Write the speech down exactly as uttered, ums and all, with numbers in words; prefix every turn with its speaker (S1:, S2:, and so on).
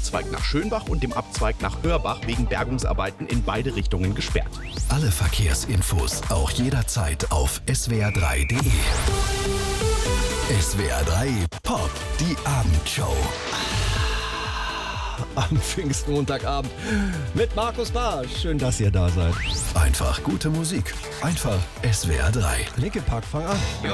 S1: Abzweig nach Schönbach und dem Abzweig nach Hörbach wegen Bergungsarbeiten in beide Richtungen gesperrt.
S2: Alle Verkehrsinfos auch jederzeit auf S W R drei Punkt D E. S W R drei Pop, die Abendshow.
S3: Am Pfingstmontagabend mit Markus Barsch. Schön, dass ihr da seid.
S2: Einfach gute Musik. Einfach S W R drei.
S3: Linke Park, fang an.